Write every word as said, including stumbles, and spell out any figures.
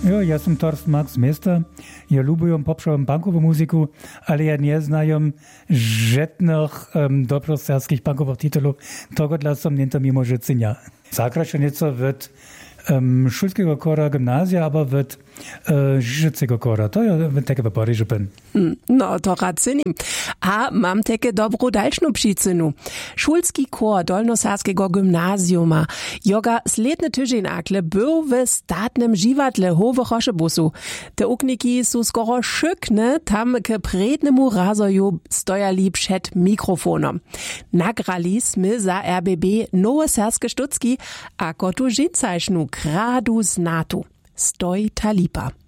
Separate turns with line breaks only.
Jo, ja som Torsten Max Mester. Ja lubujem popšovom punkovú muziku, ale ja neznajom žetných um, dobroserských punkových titulov. Togodla som nento mimo žecenia. Zakrašenica wird um, šulského kora gymnázia, aber wird uh, žicego kora. To ja teke v Parížu pen.
No, to rad synim. A mam teke dobrą dalszą przyczynu. Szulski kor Dolnosaskiego gymnazjuma joga sledny tydzień akle był w statnym živatle Howe Chošebusu. Te ukniki su skoro szykne tam k prednemu razoju stojali przed mikrofonom. Nagrali sme za R B B nowe serskie sztucki, a kotu žicajšnu kradu znatu. Stoj talipa.